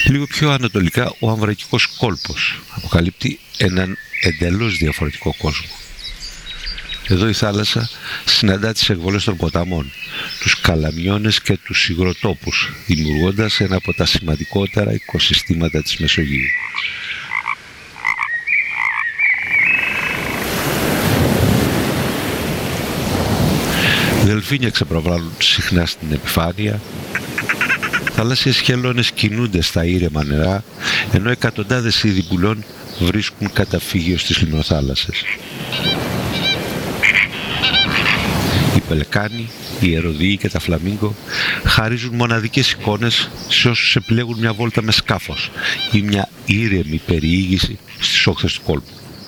Λίγο πιο ανατολικά, ο Αμβρακικός κόλπος αποκαλύπτει έναν εντελώς διαφορετικό κόσμο. Εδώ η θάλασσα συναντά τις εκβολές των ποταμών, τους καλαμιώνες και τους υγροτόπους, δημιουργώντας ένα από τα σημαντικότερα οικοσυστήματα της Μεσογείου. Δελφίνια ξεπροβάλλουν συχνά στην επιφάνεια, θαλάσσιες χελώνες κινούνται στα ήρεμα νερά, ενώ εκατοντάδες είδη πουλών βρίσκουν καταφύγιο στις λιμνοθάλασσες. Οι πελεκάνοι, οι ερωδιοί και τα φλαμίγκο χαρίζουν μοναδικές εικόνες σε όσους επιλέγουν μια βόλτα με σκάφος ή μια ήρεμη περιήγηση στις όχθες του κόλπου.